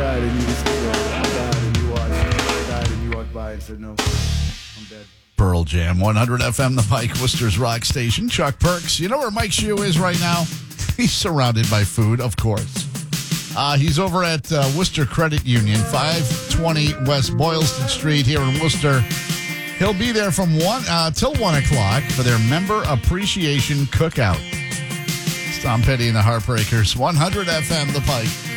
died and you just, I died and you watched. I died and you walked by and said, no, I'm dead. Pearl Jam, 100 FM, the Pike, Worcester's rock station. Chuck Perks. You know where Mike Shue is right now? He's surrounded by food, of course. He's over at Worcester Credit Union, 520 West Boylston Street here in Worcester. He'll be there from 1 till 1 o'clock for their Member Appreciation Cookout. It's Tom Petty and the Heartbreakers, 100 FM, the Pike.